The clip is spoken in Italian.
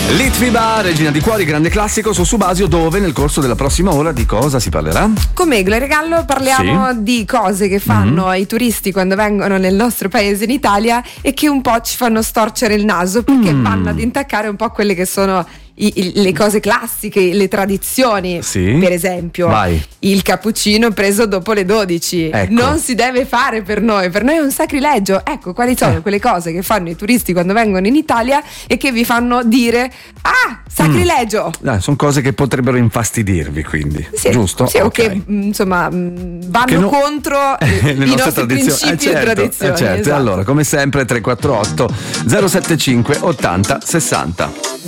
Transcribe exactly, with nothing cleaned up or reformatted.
Litfiba, Regina di Cuori, grande classico su Subasio, dove nel corso della prossima ora di cosa si parlerà? Come Gloria Gallo parliamo Sì. di cose che fanno Mm-hmm. i turisti quando vengono nel nostro paese, in Italia, e che un po' ci fanno storcere il naso, perché Mm. vanno ad intaccare un po' quelle che sono i- i- le cose classiche, le tradizioni. Sì. Per esempio, Vai. il cappuccino preso dopo le dodici. Ecco. Non si deve fare per noi, per noi è un sacrilegio. Ecco, quali sono Eh. quelle cose che fanno i turisti quando vengono in Italia e che vi fanno dire: ah, sacrilegio! Eh, sono cose che potrebbero infastidirvi, quindi. Sì, giusto? sì, o Ok. che mh, insomma mh, vanno Che no- contro Eh, i le nostre nostri tradizioni. principi Eh, e certo, tradizioni. eh, certo. esatto. Allora, come sempre, tre quattro otto zero sette cinque ottanta sessanta.